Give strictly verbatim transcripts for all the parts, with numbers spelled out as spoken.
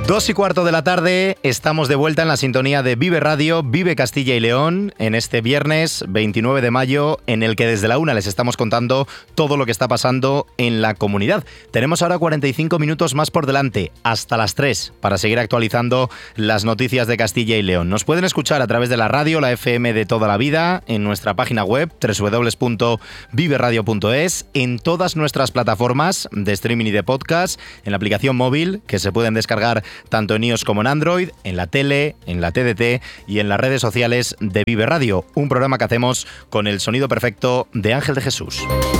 Dos y cuarto de la tarde, estamos de vuelta en la sintonía de Vive Radio, Vive Castilla y León, en este viernes veintinueve de mayo, en el que desde la una les estamos contando todo lo que está pasando en la comunidad. Tenemos ahora cuarenta y cinco minutos más por delante, hasta las tres, para seguir actualizando las noticias de Castilla y León. Nos pueden escuchar a través de la radio, la F M de toda la vida, en nuestra página web, doble u doble u doble u punto vive radio punto es, en todas nuestras plataformas de streaming y de podcast, en la aplicación móvil, que se pueden descargar tanto en iOS como en Android, en la tele, en la T D T y en las redes sociales de Vive Radio, un programa que hacemos con el sonido perfecto de Ángel de Jesús.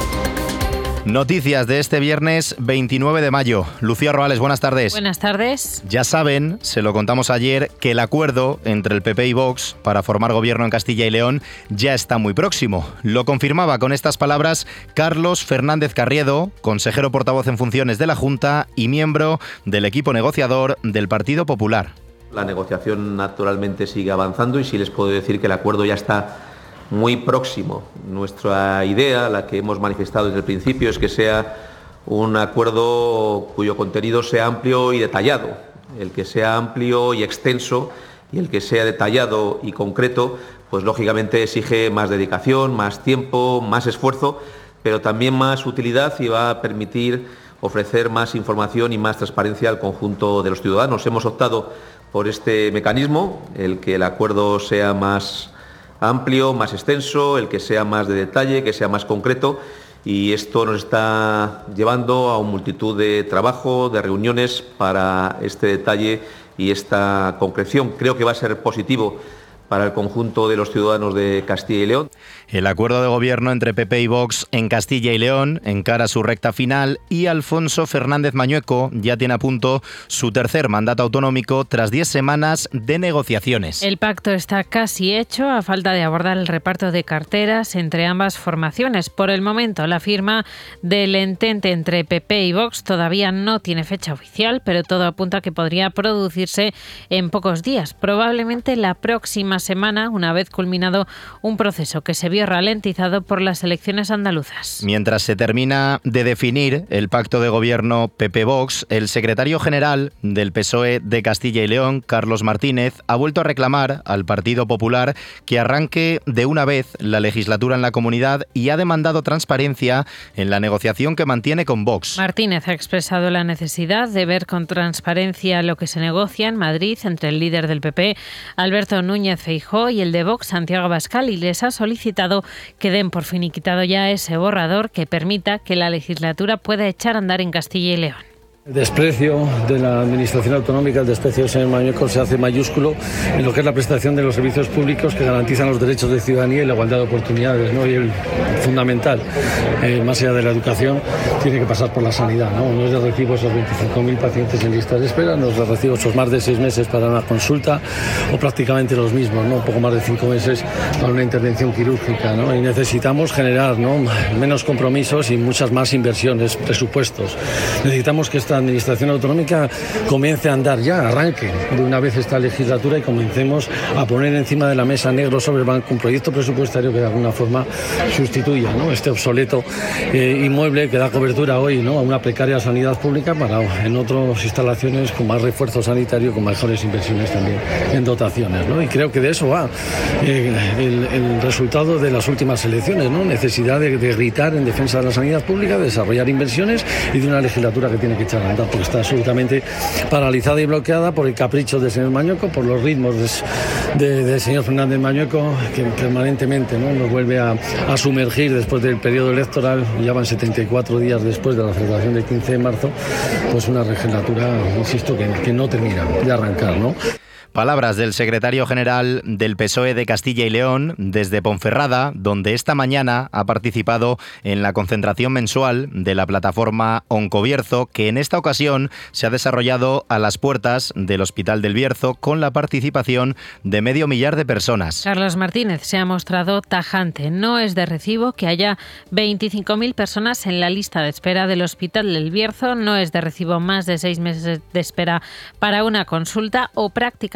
Noticias de este viernes veintinueve de mayo. Lucía Roales, buenas tardes. Buenas tardes. Ya saben, se lo contamos ayer, que el acuerdo entre el P P y Vox para formar gobierno en Castilla y León ya está muy próximo. Lo confirmaba con estas palabras Carlos Fernández Carriedo, consejero portavoz en funciones de la Junta y miembro del equipo negociador del Partido Popular. La negociación naturalmente sigue avanzando y sí les puedo decir que el acuerdo ya está muy próximo. Nuestra idea, la que hemos manifestado desde el principio, es que sea un acuerdo cuyo contenido sea amplio y detallado. El que sea amplio y extenso y el que sea detallado y concreto, pues lógicamente exige más dedicación, más tiempo, más esfuerzo, pero también más utilidad y va a permitir ofrecer más información y más transparencia al conjunto de los ciudadanos. Hemos optado por este mecanismo, el que el acuerdo sea más amplio, más extenso, el que sea más de detalle, que sea más concreto, y esto nos está llevando a una multitud de trabajo, de reuniones para este detalle y esta concreción. Creo que va a ser positivo para el conjunto de los ciudadanos de Castilla y León. El acuerdo de gobierno entre P P y Vox en Castilla y León encara su recta final y Alfonso Fernández Mañueco ya tiene a punto su tercer mandato autonómico tras diez semanas de negociaciones. El pacto está casi hecho a falta de abordar el reparto de carteras entre ambas formaciones. Por el momento, la firma del entente entre P P y Vox todavía no tiene fecha oficial, pero todo apunta a que podría producirse en pocos días, probablemente la próxima semana, una vez culminado un proceso que se vio ralentizado por las elecciones andaluzas. Mientras se termina de definir el pacto de gobierno P P-Vox, el secretario general del P S O E de Castilla y León, Carlos Martínez, ha vuelto a reclamar al Partido Popular que arranque de una vez la legislatura en la comunidad y ha demandado transparencia en la negociación que mantiene con Vox. Martínez ha expresado la necesidad de ver con transparencia lo que se negocia en Madrid entre el líder del P P, Alberto Núñez Feijóo, y el de Vox, Santiago Abascal, y les ha solicitado que den por finiquitado ya ese borrador que permita que la legislatura pueda echar a andar en Castilla y León. El desprecio de la Administración Autonómica, el desprecio del señor Mañueco se hace mayúsculo en lo que es la prestación de los servicios públicos que garantizan los derechos de ciudadanía y la igualdad de oportunidades, ¿no? Y el fundamental, eh, más allá de la educación, tiene que pasar por la sanidad, ¿no? No es de recibo esos veinticinco mil pacientes en listas de espera, no es de recibo esos más de seis meses para una consulta o prácticamente los mismos, ¿no? Un poco más de cinco meses para una intervención quirúrgica, ¿no? Y necesitamos generar, ¿no?, menos compromisos y muchas más inversiones, presupuestos. Necesitamos que esta Administración Autonómica comience a andar ya, arranque de una vez esta legislatura y comencemos a poner encima de la mesa negro sobre blanco un proyecto presupuestario que de alguna forma sustituya, ¿no?, este obsoleto eh, inmueble que da cobertura hoy, ¿no?, a una precaria sanidad pública para en otras instalaciones con más refuerzo sanitario, con mejores inversiones también en dotaciones, ¿no? Y creo que de eso va eh, el, el resultado de las últimas elecciones, ¿no? Necesidad de, de gritar en defensa de la sanidad pública, de desarrollar inversiones y de una legislatura que tiene que echar a andar, porque está absolutamente paralizada y bloqueada por el capricho del señor Mañueco, por los ritmos del de, de señor Fernández Mañueco, que permanentemente, ¿no?, nos vuelve a, a sumergir después del periodo electoral. Ya van setenta y cuatro días después de la celebración del quince de marzo, pues una legislatura, insisto, que, que no termina de arrancar, ¿no? Palabras del secretario general del P S O E de Castilla y León desde Ponferrada, donde esta mañana ha participado en la concentración mensual de la plataforma Oncobierzo, que en esta ocasión se ha desarrollado a las puertas del Hospital del Bierzo con la participación de medio millar de personas. Carlos Martínez se ha mostrado tajante. No es de recibo que haya veinticinco mil personas en la lista de espera del Hospital del Bierzo, no es de recibo más de seis meses de espera para una consulta o prácticamente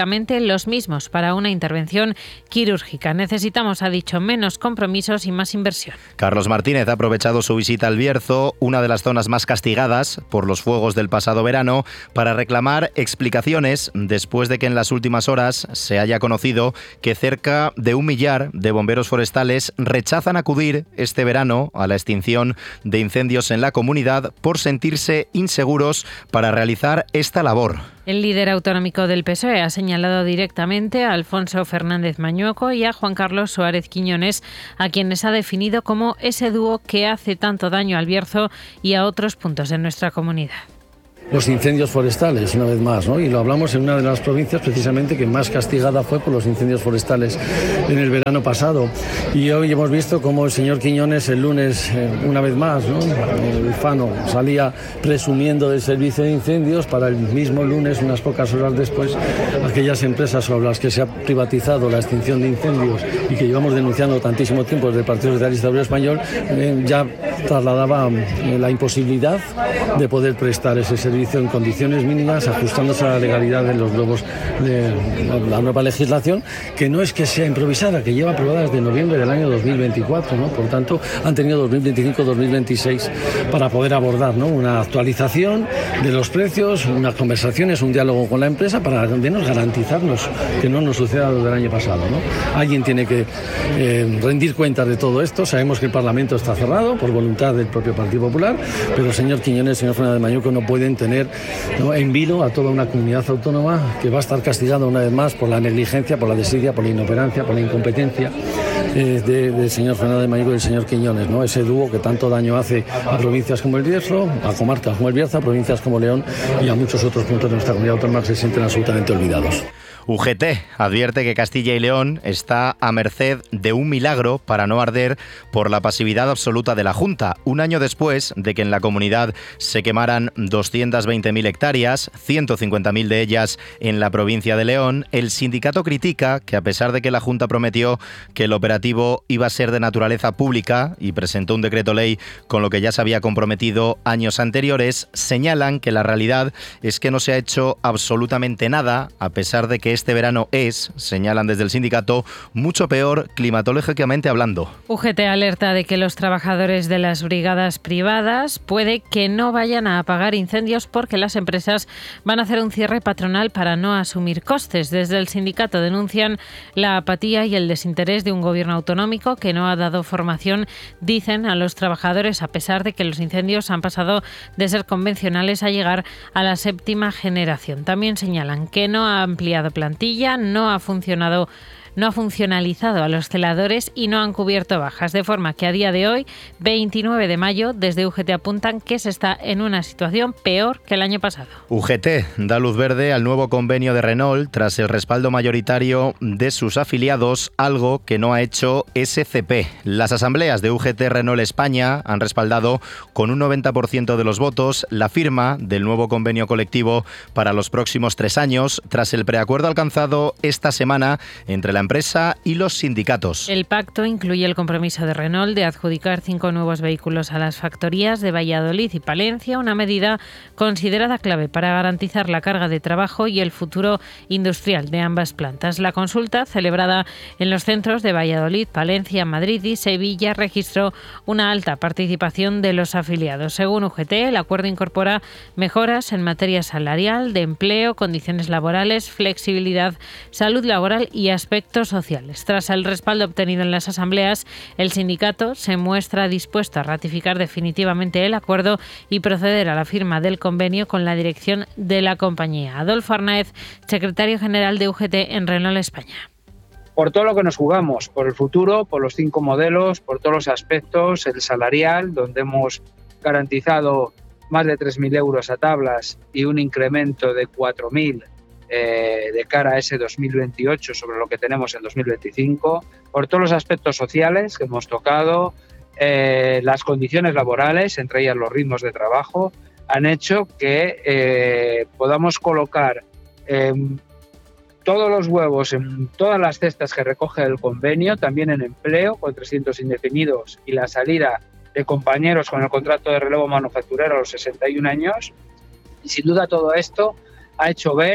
prácticamente los mismos para una intervención quirúrgica. Necesitamos, ha dicho, menos compromisos y más inversión. Carlos Martínez ha aprovechado su visita al Bierzo, una de las zonas más castigadas por los fuegos del pasado verano, para reclamar explicaciones después de que en las últimas horas se haya conocido que cerca de un millar de bomberos forestales rechazan acudir este verano a la extinción de incendios en la comunidad por sentirse inseguros para realizar esta labor. El líder autonómico del P S O E ha señalado directamente a Alfonso Fernández Mañueco y a Juan Carlos Suárez Quiñones, a quienes ha definido como ese dúo que hace tanto daño al Bierzo y a otros puntos de nuestra comunidad. Los incendios forestales, una vez más, ¿no? Y lo hablamos en una de las provincias precisamente que más castigada fue por los incendios forestales en el verano pasado. Y hoy hemos visto cómo el señor Quiñones el lunes, eh, una vez más, ¿no? El Fano salía presumiendo del servicio de incendios para el mismo lunes, unas pocas horas después, aquellas empresas sobre las que se ha privatizado la extinción de incendios y que llevamos denunciando tantísimo tiempo desde el Partido Socialista Obrero Español, eh, ya trasladaba eh, la imposibilidad de poder prestar ese servicio en condiciones mínimas, ajustándose a la legalidad de los nuevos de la nueva legislación, que no es que sea improvisada, que lleva aprobada desde noviembre del año dos mil veinticuatro, ¿no? Por tanto, han tenido dos mil veinticinco dos mil veintiséis para poder abordar, ¿no?, una actualización de los precios, unas conversaciones, un diálogo con la empresa para al menos garantizarnos que no nos suceda lo del año pasado, ¿no? Alguien tiene que eh, rendir cuentas de todo esto. Sabemos que el Parlamento está cerrado por voluntad del propio Partido Popular, pero el señor Quiñones y el señor Fernández Mañueco no pueden tener, ¿no?, en vilo a toda una comunidad autónoma que va a estar castigada una vez más por la negligencia, por la desidia, por la inoperancia, por la incompetencia eh, de, del señor Fernández Mañueco y del señor Quiñones, ¿no? Ese dúo que tanto daño hace a provincias como el Bierzo, a comarcas como el Bierzo, a provincias como León y a muchos otros puntos de nuestra comunidad autónoma que se sienten absolutamente olvidados. U G T advierte que Castilla y León está a merced de un milagro para no arder por la pasividad absoluta de la Junta, un año después de que en la comunidad se quemaran doscientas veinte mil hectáreas, ciento cincuenta mil de ellas en la provincia de León. El sindicato critica que, a pesar de que la Junta prometió que el operativo iba a ser de naturaleza pública y presentó un decreto ley con lo que ya se había comprometido años anteriores, señalan que la realidad es que no se ha hecho absolutamente nada, a pesar de que este verano es, señalan desde el sindicato, mucho peor climatológicamente hablando. U G T alerta de que los trabajadores de las brigadas privadas puede que no vayan a apagar incendios porque las empresas van a hacer un cierre patronal para no asumir costes. Desde el sindicato denuncian la apatía y el desinterés de un gobierno autonómico que no ha dado formación, dicen, a los trabajadores, a pesar de que los incendios han pasado de ser convencionales a llegar a la séptima generación. También señalan que no ha ampliado plantilla, no ha funcionado no ha funcionalizado a los celadores y no han cubierto bajas, de forma que a día de hoy, veintinueve de mayo, desde U G T apuntan que se está en una situación peor que el año pasado. U G T da luz verde al nuevo convenio de Renault tras el respaldo mayoritario de sus afiliados, algo que no ha hecho S C P. Las asambleas de U G T Renault España han respaldado con un noventa por ciento de los votos la firma del nuevo convenio colectivo para los próximos tres años, tras el preacuerdo alcanzado esta semana entre la empresa y los sindicatos. El pacto incluye el compromiso de Renault de adjudicar cinco nuevos vehículos a las factorías de Valladolid y Palencia, una medida considerada clave para garantizar la carga de trabajo y el futuro industrial de ambas plantas. La consulta, celebrada en los centros de Valladolid, Palencia, Madrid y Sevilla, registró una alta participación de los afiliados. Según U G T, el acuerdo incorpora mejoras en materia salarial, de empleo, condiciones laborales, flexibilidad, salud laboral y aspectos sociales. Tras el respaldo obtenido en las asambleas, el sindicato se muestra dispuesto a ratificar definitivamente el acuerdo y proceder a la firma del convenio con la dirección de la compañía. Adolfo Arnaez, secretario general de U G T en Renault España. Por todo lo que nos jugamos, por el futuro, por los cinco modelos, por todos los aspectos, el salarial, donde hemos garantizado más de tres mil euros a tablas y un incremento de cuatro mil Eh, de cara a ese dos mil veintiocho sobre lo que tenemos en dos mil veinticinco, por todos los aspectos sociales que hemos tocado, eh, las condiciones laborales, entre ellas los ritmos de trabajo, han hecho que eh, podamos colocar eh, todos los huevos en todas las cestas que recoge el convenio, también en empleo, con trescientos indefinidos y la salida de compañeros con el contrato de relevo manufacturero a los sesenta y un años. Y sin duda todo esto ha hecho ver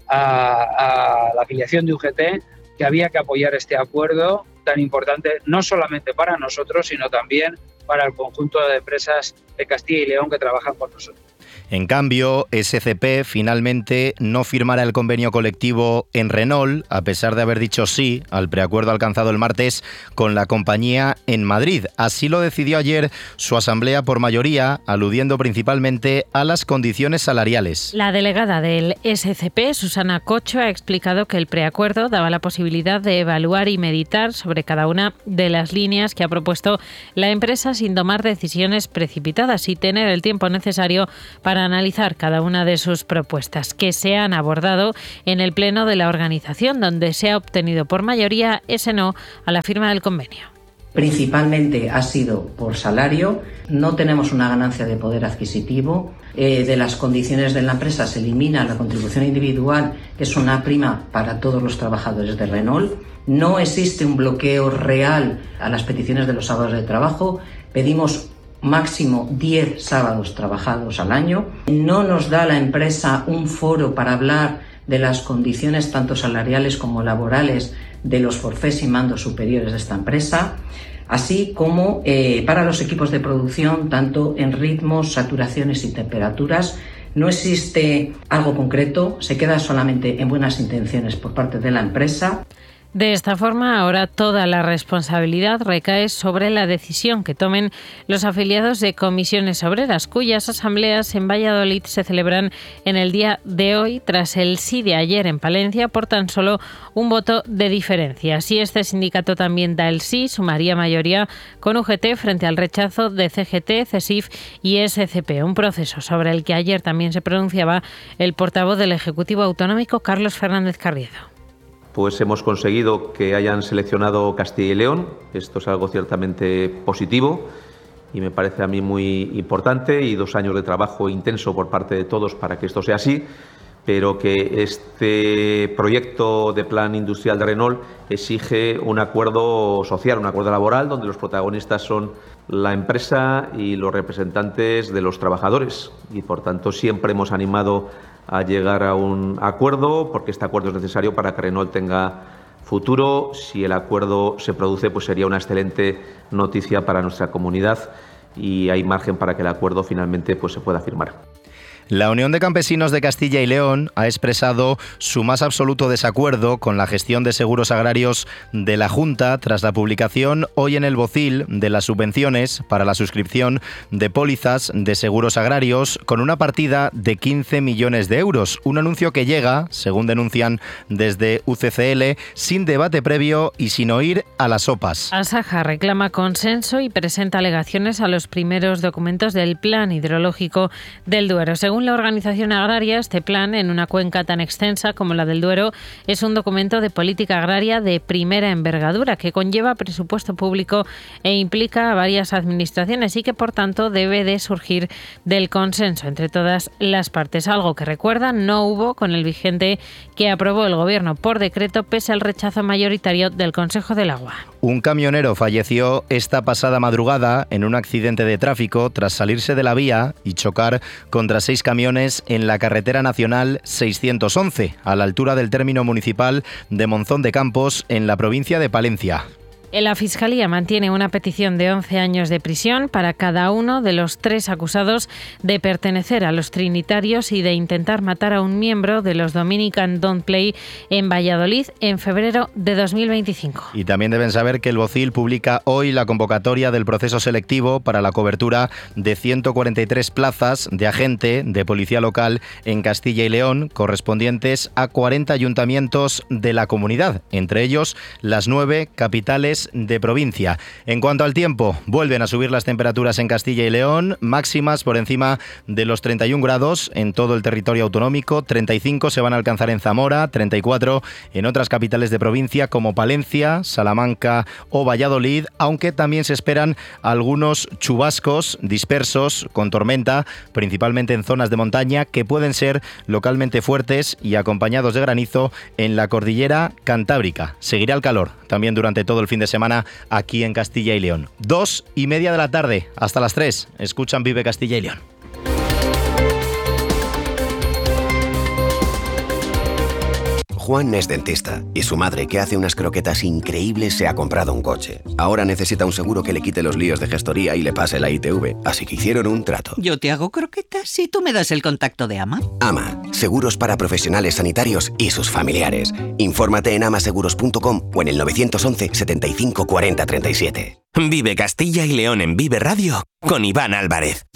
a, a la afiliación de U G T que había que apoyar este acuerdo tan importante, no solamente para nosotros, sino también para el conjunto de empresas de Castilla y León que trabajan con nosotros. En cambio, S C P finalmente no firmará el convenio colectivo en Renault, a pesar de haber dicho sí al preacuerdo alcanzado el martes con la compañía en Madrid. Así lo decidió ayer su asamblea por mayoría, aludiendo principalmente a las condiciones salariales. La delegada del S C P, Susana Cocho, ha explicado que el preacuerdo daba la posibilidad de evaluar y meditar sobre cada una de las líneas que ha propuesto la empresa sin tomar decisiones precipitadas y tener el tiempo necesario para analizar cada una de sus propuestas, que se han abordado en el pleno de la organización, donde se ha obtenido por mayoría ese no a la firma del convenio. Principalmente ha sido por salario, no tenemos una ganancia de poder adquisitivo, eh, de las condiciones de la empresa se elimina la contribución individual, que es una prima para todos los trabajadores de Renault, no existe un bloqueo real a las peticiones de los sábados de trabajo, pedimos máximo diez sábados trabajados al año. No nos da la empresa un foro para hablar de las condiciones tanto salariales como laborales de los forfés y mandos superiores de esta empresa, así como eh, para los equipos de producción, tanto en ritmos, saturaciones y temperaturas. No existe algo concreto, se queda solamente en buenas intenciones por parte de la empresa. De esta forma, ahora toda la responsabilidad recae sobre la decisión que tomen los afiliados de comisiones obreras, cuyas asambleas en Valladolid se celebran en el día de hoy, tras el sí de ayer en Palencia, por tan solo un voto de diferencia. Si este sindicato también da el sí, sumaría mayoría con U G T frente al rechazo de C G T, C S I F y S C P, un proceso sobre el que ayer también se pronunciaba el portavoz del Ejecutivo Autonómico, Carlos Fernández Carriedo. Pues hemos conseguido que hayan seleccionado Castilla y León. Esto es algo ciertamente positivo y me parece a mí muy importante, y dos años de trabajo intenso por parte de todos para que esto sea así, pero que este proyecto de plan industrial de Renault exige un acuerdo social, un acuerdo laboral, donde los protagonistas son la empresa y los representantes de los trabajadores, y por tanto siempre hemos animado a llegar a un acuerdo, porque este acuerdo es necesario para que Renault tenga futuro. Si el acuerdo se produce, pues sería una excelente noticia para nuestra comunidad, y hay margen para que el acuerdo finalmente pues se pueda firmar. La Unión de Campesinos de Castilla y León ha expresado su más absoluto desacuerdo con la gestión de seguros agrarios de la Junta tras la publicación hoy en el Bocil de las subvenciones para la suscripción de pólizas de seguros agrarios con una partida de quince millones de euros. Un anuncio que llega, según denuncian desde U C C L, sin debate previo y sin oír a las sopas. Asaja reclama consenso y presenta alegaciones a los primeros documentos del Plan Hidrológico del Duero. Según Según la organización agraria, este plan, en una cuenca tan extensa como la del Duero, es un documento de política agraria de primera envergadura que conlleva presupuesto público e implica a varias administraciones y que, por tanto, debe de surgir del consenso entre todas las partes, algo que, recuerda, no hubo con el vigente que aprobó el Gobierno por decreto pese al rechazo mayoritario del Consejo del Agua. Un camionero falleció esta pasada madrugada en un accidente de tráfico tras salirse de la vía y chocar contra seis camiones en la carretera nacional seiscientos once, a la altura del término municipal de Monzón de Campos, en la provincia de Palencia. La Fiscalía mantiene una petición de once años de prisión para cada uno de los tres acusados de pertenecer a los Trinitarios y de intentar matar a un miembro de los Dominican Don't Play en Valladolid en febrero de dos mil veinticinco. Y también deben saber que el Bocil publica hoy la convocatoria del proceso selectivo para la cobertura de ciento cuarenta y tres plazas de agente de policía local en Castilla y León, correspondientes a cuarenta ayuntamientos de la comunidad, entre ellos las nueve capitales de provincia. En cuanto al tiempo, vuelven a subir las temperaturas en Castilla y León, máximas por encima de los treinta y un grados en todo el territorio autonómico, treinta y cinco se van a alcanzar en Zamora, treinta y cuatro en otras capitales de provincia como Palencia, Salamanca o Valladolid, aunque también se esperan algunos chubascos dispersos con tormenta, principalmente en zonas de montaña, que pueden ser localmente fuertes y acompañados de granizo en la cordillera cantábrica. Seguirá el calor también durante todo el fin de semana aquí en Castilla y León. Dos y media de la tarde, hasta las tres. Escuchan Vive Castilla y León. Juan es dentista y su madre, que hace unas croquetas increíbles, se ha comprado un coche. Ahora necesita un seguro que le quite los líos de gestoría y le pase la I T V, así que hicieron un trato. Yo te hago croquetas y tú me das el contacto de Ama. Ama, seguros para profesionales sanitarios y sus familiares. Infórmate en amaseguros punto com o en el nueve once, setenta y cinco, cuarenta, treinta y siete. Vive Castilla y León en Vive Radio con Iván Álvarez.